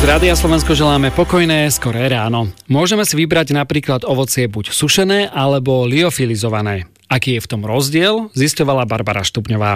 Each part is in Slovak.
Z Rádia Slovensko želáme pokojné, skoré ráno. Môžeme si vybrať napríklad ovocie buď sušené, alebo liofilizované. Aký je v tom rozdiel, zisťovala Barbara Štupňová.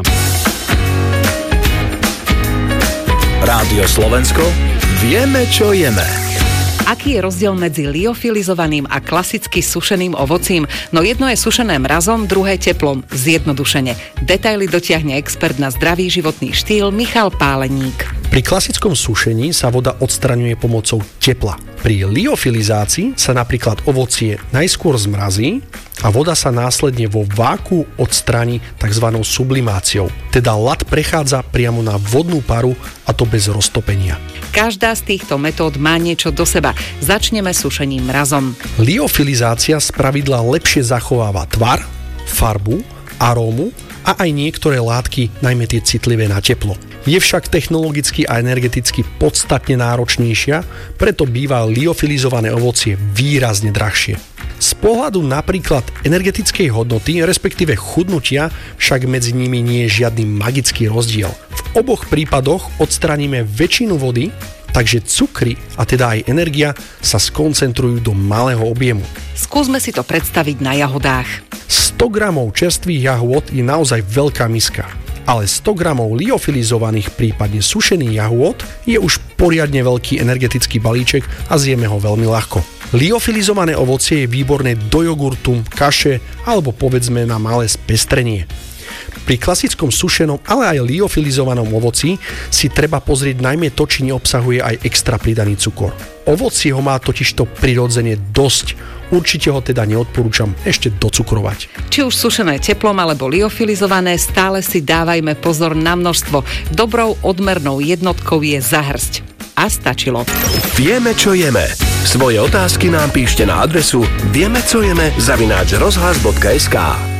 Rádio Slovensko, vieme, čo jeme. Aký je rozdiel medzi liofilizovaným a klasicky sušeným ovocím? No jedno je sušené mrazom, druhé teplom. Zjednodušene. Detaily dotiahne expert na zdravý životný štýl Michal Páleník. Pri klasickom sušení sa voda odstraňuje pomocou tepla. Pri liofilizácii sa napríklad ovocie najskôr zmrazí a voda sa následne vo váku odstráni tzv. Sublimáciou. Teda ľad prechádza priamo na vodnú paru, a to bez roztopenia. Každá z týchto metód má niečo do seba. Začneme sušením mrazom. Liofilizácia spravidla lepšie zachováva tvar, farbu, arómu a aj niektoré látky, najmä tie citlivé na teplo. Je však technologicky a energeticky podstatne náročnejšia, preto býva liofilizované ovocie výrazne drahšie. Z pohľadu napríklad energetickej hodnoty, respektíve chudnutia, však medzi nimi nie je žiadny magický rozdiel. V oboch prípadoch odstraníme väčšinu vody, takže cukry a teda aj energia sa skoncentrujú do malého objemu. Skúsme si to predstaviť na jahodách. 100 gramov čerstvých jahôd je naozaj veľká miska. Ale 100 gramov liofilizovaných, prípadne sušených jahôd je už poriadne veľký energetický balíček a zjeme ho veľmi ľahko. Liofilizované ovocie je výborné do jogurtu, kaše alebo povedzme na malé spestrenie. Pri klasickom sušenom, ale aj liofilizovanom ovoci si treba pozrieť najmä to, či neobsahuje aj extra pridaný cukor. Ovocie ho má totižto prirodzene dosť. Určite ho teda neodporúčam ešte docukrovať. Či už sušené teplom alebo liofilizované, stále si dávajme pozor na množstvo. Dobrou odmernou jednotkou je zahrsť. A stačilo. Vieme, čo jeme. Svoje otázky nám píšte na adresu viemecojeme@rozhlas.sk.